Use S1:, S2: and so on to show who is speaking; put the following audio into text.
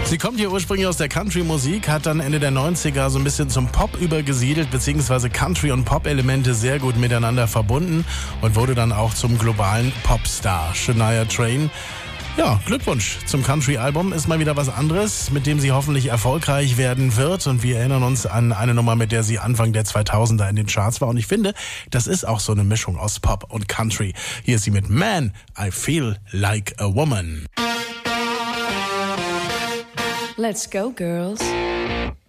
S1: Sie kommt hier ursprünglich aus der Country-Musik, hat dann Ende der 90er so ein bisschen zum Pop übergesiedelt, beziehungsweise Country- und Pop-Elemente sehr gut miteinander verbunden und wurde dann auch zum globalen Popstar. Shania Twain. Ja, Glückwunsch zum Country-Album. Ist mal wieder was anderes, mit dem sie hoffentlich erfolgreich werden wird. Und wir erinnern uns an eine Nummer, mit der sie Anfang der 2000er in den Charts war. Und ich finde, das ist auch so eine Mischung aus Pop und Country. Hier ist sie mit Man, I Feel Like a Woman.
S2: Let's go, girls.